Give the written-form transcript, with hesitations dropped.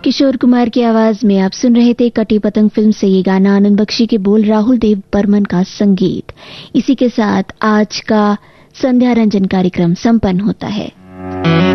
किशोर कुमार की आवाज में आप सुन रहे थे कटी पतंग फिल्म से ये गाना, आनंद बख्शी के बोल, राहुल देव बर्मन का संगीत। इसी के साथ आज का संध्या रंजन कार्यक्रम संपन्न होता है।